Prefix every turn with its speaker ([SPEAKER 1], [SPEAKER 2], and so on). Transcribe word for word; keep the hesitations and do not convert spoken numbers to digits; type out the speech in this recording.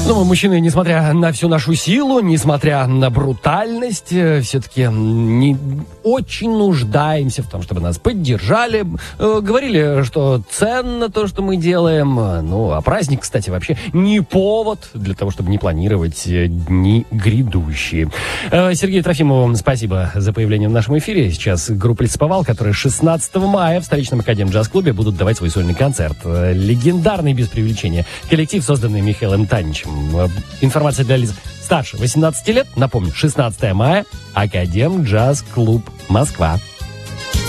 [SPEAKER 1] Ну, мы, мужчины, несмотря на всю нашу силу, несмотря на брутальность, все-таки не очень нуждаемся в том, чтобы нас поддержали. Говорили, что ценно то, что мы делаем. Ну, а праздник, кстати, вообще не повод для того, чтобы не планировать дни грядущие. Сергею Трофимову спасибо за появление в нашем эфире. Сейчас группа «Лесоповал», которая шестнадцатого мая в столичном Академ-джаз-клубе будут давать свой сольный концерт. Легендарный без привлечения коллектив, созданный Михаилом Таничем. Информация для лиц старше восемнадцати лет. Напомню, шестнадцатого мая, Академ-джаз-клуб, Москва.